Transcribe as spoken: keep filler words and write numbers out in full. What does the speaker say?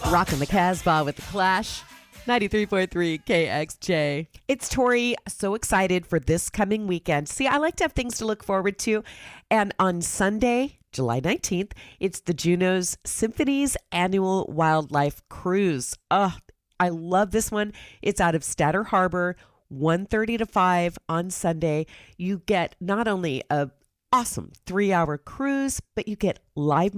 Rockin' the Casbah with the Clash. ninety-three point three K X J. It's Tori. So excited for this coming weekend. See, I like to have things to look forward to. And on Sunday, July nineteenth, it's the Juneau's Symphony's annual wildlife cruise. Oh, I love this one. It's out of Statter Harbor, one thirty to five on Sunday. You get not only a awesome three-hour cruise, but you get live